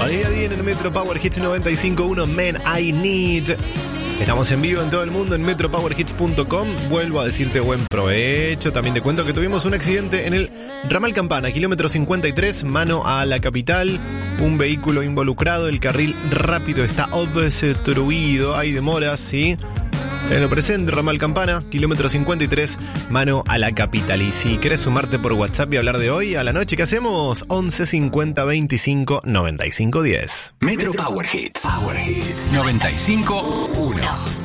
Día a día en el Metro Power Hits 95.1, Man I Need. Estamos en vivo en todo el mundo en metropowerhits.com. Vuelvo a decirte buen provecho. También te cuento que tuvimos un accidente en el ramal Campana, kilómetro 53, mano a la capital. Un vehículo involucrado, el carril rápido está obstruido. Hay demoras, ¿sí? Tenlo presente, ramal Campana, kilómetro 53, mano a la capital. Y si querés sumarte por WhatsApp y hablar de hoy a la noche, ¿qué hacemos? 11 50 25 95 10. Metro Power Hits. Power Hits 95.1.